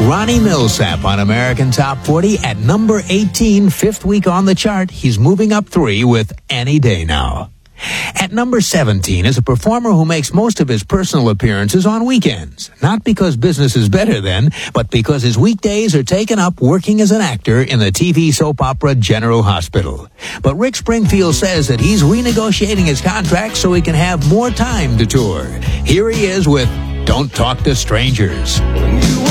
Ronnie Millsap on American Top 40 at number 18, fifth week on the chart. He's moving up 3 with Any Day Now. At number 17 is a performer who makes most of his personal appearances on weekends. Not because business is better then, but because his weekdays are taken up working as an actor in the TV soap opera General Hospital. But Rick Springfield says that he's renegotiating his contract so he can have more time to tour. Here he is with Don't Talk to Strangers.